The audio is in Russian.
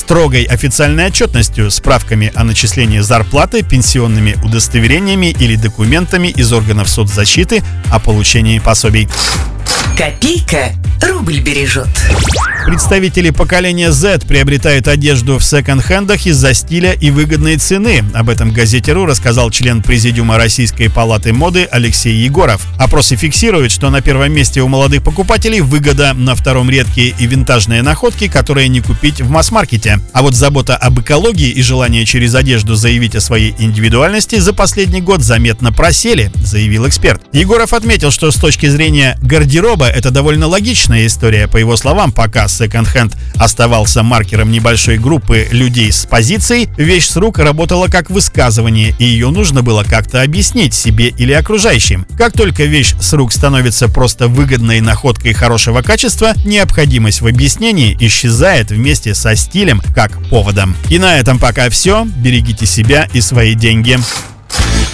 строгой официальной отчетностью, справками о начислении зарплаты, пенсионными удостоверениями или документами из органов соцзащиты о получении пособий. Копейка рубль бережет. Представители поколения Z приобретают одежду в секонд-хендах из-за стиля и выгодной цены. Об этом Газете.ру рассказал член Президиума Российской палаты моды Алексей Егоров. Опросы фиксируют, что на первом месте у молодых покупателей выгода, на втором редкие и винтажные находки, которые не купить в масс-маркете. А вот забота об экологии и желание через одежду заявить о своей индивидуальности за последний год заметно просели, заявил эксперт. Егоров отметил, что с точки зрения гардероба это довольно логичная история. По его словам, пока секонд-хенд оставался маркером небольшой группы людей с позицией, вещь с рук работала как высказывание, и ее нужно было как-то объяснить себе или окружающим. Как только вещь с рук становится просто выгодной находкой хорошего качества, необходимость в объяснении исчезает вместе со стилем как поводом. И на этом пока все. Берегите себя и свои деньги.